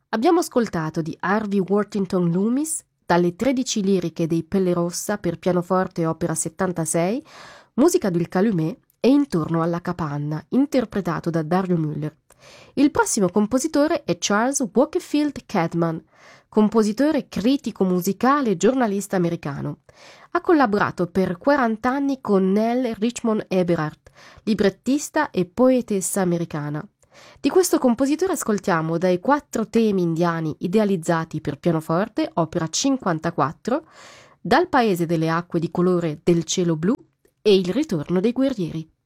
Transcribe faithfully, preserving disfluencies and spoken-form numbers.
Abbiamo ascoltato di Harvey Worthington Loomis, dalle tredici liriche dei Pelle Rossa per pianoforte opera settantasei, musica del Calumet e Intorno alla capanna, interpretato da Dario Müller. Il prossimo compositore è Charles Wakefield Cadman, compositore, critico musicale e giornalista americano. Ha collaborato per quaranta anni con Nell Richmond Eberhardt, librettista e poetessa americana. Di questo compositore ascoltiamo dai quattro temi indiani idealizzati per pianoforte, opera cinquantaquattro, Dal paese delle acque di colore del cielo blu e Il ritorno dei guerrieri.